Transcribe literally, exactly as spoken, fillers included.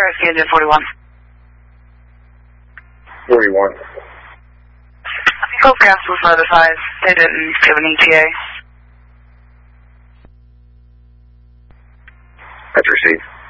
is the engine forty-one? forty-one. Both gas was notified. They didn't give an E T A. That's received.